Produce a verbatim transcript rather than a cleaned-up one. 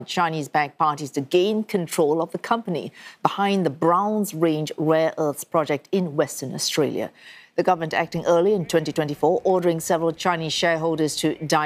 Chinese-backed parties to gain control of the company behind the Browns Range rare earths project in Western Australia. The government acting early in twenty twenty-four, ordering several Chinese shareholders to divest